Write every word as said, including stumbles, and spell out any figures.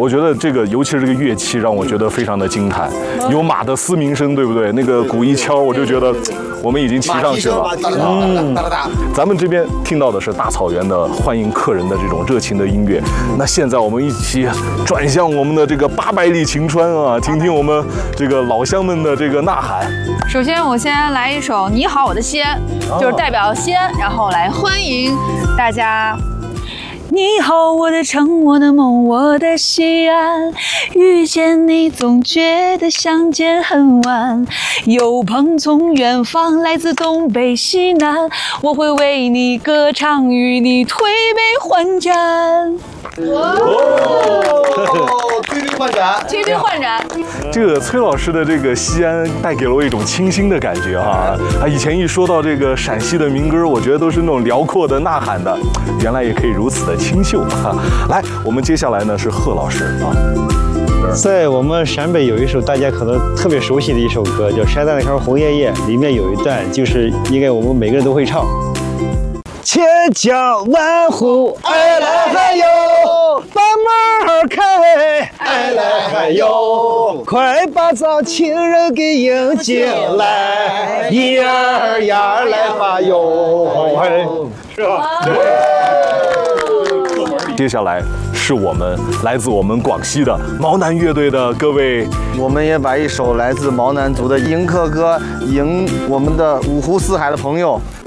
我觉得这个尤其是这个乐器让我觉得非常的惊叹，有马的嘶鸣声，对不对？那个鼓一敲，我就觉得我们已经骑上去了。嗯，咱们这边听到的是大草原的欢迎客人的这种热情的音乐。那现在我们一起转向我们的这个八百里晴川啊，听听我们这个老乡们的这个呐喊。 首先，我先来一首《你好，我的西安》，就是代表西安，然后来欢迎大家。你好，我的城，我的梦，我的西安，遇见你总觉得相见很晚。有朋从远方，来自东北西南，我会为你歌唱，与你推杯换盏。 哦，推杯换盏， 推杯换盏。 这个崔老师的这个西安带给了我一种清新的感觉哈。啊，以前一说到这个陕西的民歌，我觉得都是那种辽阔的、呐喊的，原来也可以如此的清秀哈。来，我们接下来呢是贺老师啊。 在我们陕北有一首大家可能特别熟悉的一首歌，叫《山丹开红叶叶》，里面有一段就是应该我们每个人都会唱。千家万户爱来还有，把门儿开，爱来还有，快把咱亲人给迎进来，一儿呀儿来吧哟，是吧？ 接下来是我们来自我们广西的毛南乐队的各位， 我们也把一首来自毛南族的迎客歌迎我们的五湖四海的朋友，